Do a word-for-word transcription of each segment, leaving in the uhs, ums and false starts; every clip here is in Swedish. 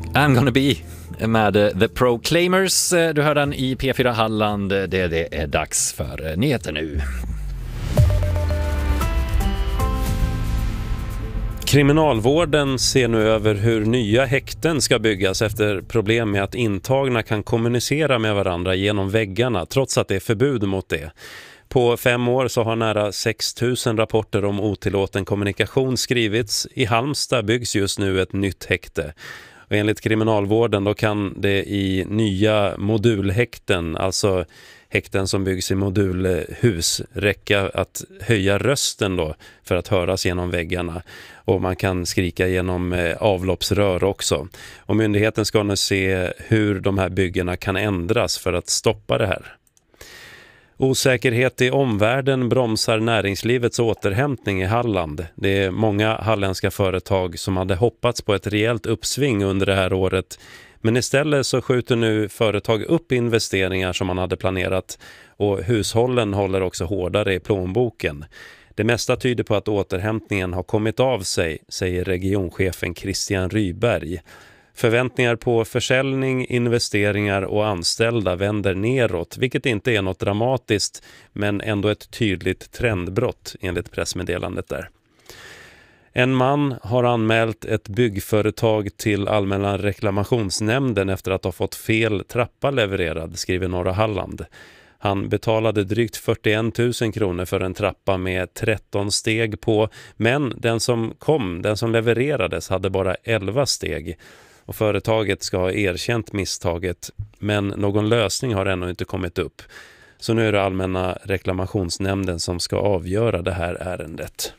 I'm gonna be med The Proclaimers. Du hör den i P fyra Halland. Det, det är dags för nyheter nu. Kriminalvården ser nu över hur nya häkten ska byggas efter problem med att intagna kan kommunicera med varandra genom väggarna trots att det är förbud mot det. På fem år så har nära sex tusen rapporter om otillåten kommunikation skrivits. I Halmstad byggs just nu ett nytt häkte. Och enligt kriminalvården då kan det i nya modulhäkten, alltså häkten som byggs i modulhus, räcka att höja rösten då för att höras genom väggarna. Och man kan skrika genom avloppsrör också. Och myndigheten ska nu se hur de här byggena kan ändras för att stoppa det här. Osäkerhet i omvärlden bromsar näringslivets återhämtning i Halland. Det är många halländska företag som hade hoppats på ett rejält uppsving under det här året. Men istället så skjuter nu företag upp investeringar som man hade planerat och hushållen håller också hårdare i plånboken. Det mesta tyder på att återhämtningen har kommit av sig, säger regionchefen Christian Ryberg. Förväntningar på försäljning, investeringar och anställda vänder neråt, vilket inte är något dramatiskt men ändå ett tydligt trendbrott enligt pressmeddelandet där. En man har anmält ett byggföretag till Allmänna reklamationsnämnden efter att ha fått fel trappa levererad, skriver Norra Halland. Han betalade drygt fyrtioen tusen kronor för en trappa med tretton steg på, men den som kom, den som levererades, hade bara elva steg. Och företaget ska ha erkänt misstaget, men någon lösning har ännu inte kommit upp. Så nu är det Allmänna reklamationsnämnden som ska avgöra det här ärendet.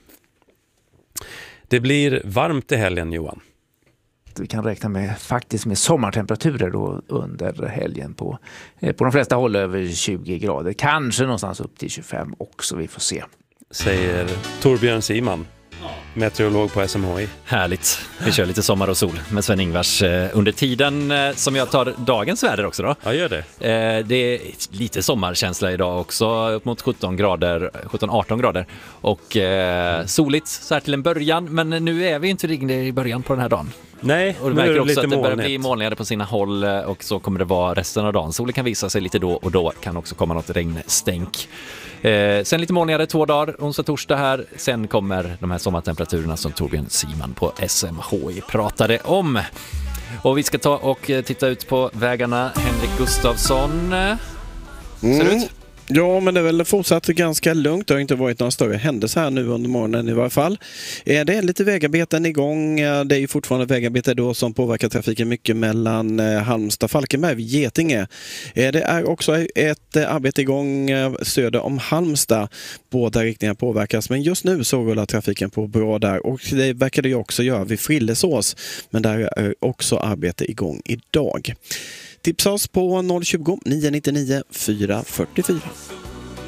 Det blir varmt i helgen, Johan. Vi kan räkna med faktiskt med sommartemperaturer då under helgen på, på de flesta håll över tjugo grader. Kanske någonstans upp till tjugofem också, vi får se. Säger Torbjörn Siman, meteorolog på S M H I. Härligt. Vi kör lite sommar och sol med Sven-Ingvars under tiden som jag tar dagens väder också då. Ja, gör det. Det är lite sommarkänsla idag också, upp mot sjutton grader, sjutton arton grader. Och eh, soligt så här till en början, men nu är vi inte riktigt i början på den här dagen. Nej, och du nu är märker det också lite att det börjar molnigt. bli molnigare på sina håll och så kommer det vara resten av dagen. Solen kan visa sig lite då och då kan också komma något regnstänk. Eh, sen lite molnigare två dagar, onsdag, torsdag här. Sen kommer de här sommartemperaturerna som Torbjörn Siman på S M H I pratade om. Och vi ska ta och titta ut på vägarna. Henrik Gustafsson, mm. ser det ut? Ja, men det är väl fortsatt ganska lugnt. Det har inte varit några större händelser här nu under morgonen i varje fall. Det är lite vägarbeten igång. Det är ju fortfarande vägarbete då som påverkar trafiken mycket mellan Halmstad, Falkenberg och Getinge. Det är också ett arbete igång söder om Halmstad. Båda riktningar påverkas, men just nu så rullar trafiken på bra där. Och det verkar det ju också göra vid Frillesås. Men där är också arbete igång idag. Tipsa oss på noll tjugo, nio nio nio, fyra fyra fyra.